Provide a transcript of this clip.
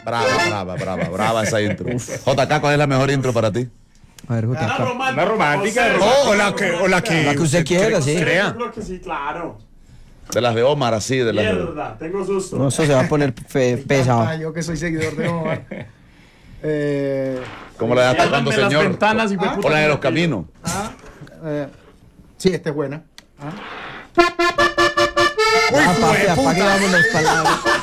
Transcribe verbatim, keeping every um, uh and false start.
Brava, brava, brava, brava esa intro. J K, ¿cuál es la mejor intro para ti? A ver, J K. Una romántica. Oh, o la que, o la que, La que usted quiera, sí. crea. Yo creo que sí, claro. De las de Omar, así, de las de... Mierda, tengo susto. No, eso se va a poner fe- pesado. Ah, yo que soy seguidor de Omar. Eh, Como la de Atacando Ciérrenme las Señor. ventanas y me Ah, puta O la de que los me caminos. ah, eh, sí, esta es buena. Ah. Uy, Ah, papi, jueputa. apague, vámonos, palabras.